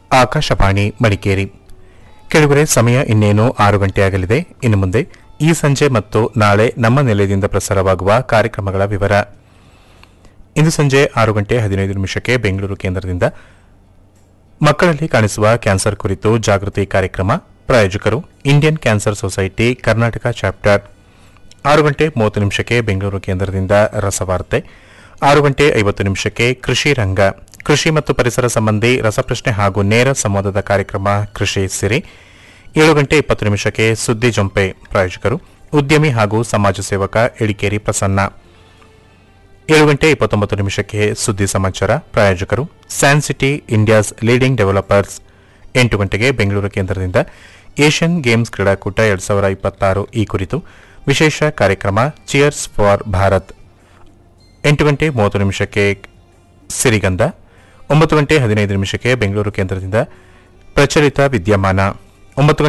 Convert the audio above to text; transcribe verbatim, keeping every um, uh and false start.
ಆಕಾಶವಾಣಿ ಮಡಿಕೇರಿ. ಕೆಳಗರೆ ಸಮಯ ಇನ್ನೇನು ಆರು ಗಂಟೆಯಾಗಲಿದೆ. ಇನ್ನು ಮುಂದೆ ಈ ಸಂಜೆ ಮತ್ತು ನಾಳೆ ನಮ್ಮ ನಿಲಯದಿಂದ ಪ್ರಸಾರವಾಗುವ ಕಾರ್ಯಕ್ರಮಗಳ ವಿವರ. ಇಂದು ಸಂಜೆ ಆರು ಗಂಟೆ ಹದಿನೈದು ನಿಮಿಷಕ್ಕೆ ಬೆಂಗಳೂರು ಕೇಂದ್ರದಿಂದ ಮಕ್ಕಳಲ್ಲಿ ಕಾಣಿಸುವ ಕ್ಯಾನ್ಸರ್ ಕುರಿತು ಜಾಗೃತಿ ಕಾರ್ಯಕ್ರಮ. ಪ್ರಾಯೋಜಕರು Indian cancer society Karnataka chapter. ಆರು ಗಂಟೆ ಮೂವತ್ತು ನಿಮಿಷಕ್ಕೆ ಬೆಂಗಳೂರು ಕೇಂದ್ರದಿಂದ ರಸವಾರ್ತೆ. ಆರು ಗಂಟೆ ಐವತ್ತು ನಿಮಿಷಕ್ಕೆ ಕೃಷಿ ರಂಗ, ಕೃಷಿ ಮತ್ತು ಪರಿಸರ ಸಂಬಂಧಿ ರಸಪ್ರಶ್ನೆ ಹಾಗೂ ನೇರ ಸಂವಾದದ ಕಾರ್ಯಕ್ರಮ ಕೃಷಿ ಸಿರಿ. ಏಳು ಗಂಟೆ ಇಪ್ಪತ್ತು ನಿಮಿಷಕ್ಕೆ ಸುದ್ದಿ ಜೊಂಪೆ. ಪ್ರಾಯೋಜಕರು ಉದ್ಯಮಿ ಹಾಗೂ ಸಮಾಜ ಸೇವಕ ಎಳಿಕೇರಿ ಪ್ರಸನ್ನ. ಏಳು ಗಂಟೆ ಇಪ್ಪತ್ತೊಂಬತ್ತು ನಿಮಿಷಕ್ಕೆ ಸುದ್ದಿ ಸಮಾಚಾರ. ಪ್ರಾಯೋಜಕರು San city India's leading developers. ಎಂಟು ಗಂಟೆಗೆ ಬೆಂಗಳೂರು ಕೇಂದ್ರದಿಂದ ಏಷ್ಯನ್ ಗೇಮ್ಸ್ ಕ್ರೀಡಾಕೂಟ ಎರಡ್ ಸಾವಿರದ ಇಪ್ಪತ್ತಾರು ಈ ಕುರಿತು ವಿಶೇಷ ಕಾರ್ಯಕ್ರಮ ಚಿಯರ್ಸ್ ಫಾರ್ ಭಾರತ್. ಎಂಟು ಗಂಟೆ ಮೂವತ್ತು ನಿಮಿಷಕ್ಕೆ ಸಿರಿಗಂಧ. ಒಂಬತ್ತು ಗಂಟೆ ಹದಿನೈದು ನಿಮಿಷಕ್ಕೆ ಬೆಂಗಳೂರು ಕೇಂದ್ರದಿಂದ ಪ್ರಚಲಿತ ವಿದ್ಯಮಾನ. ಒಂಬತ್ತು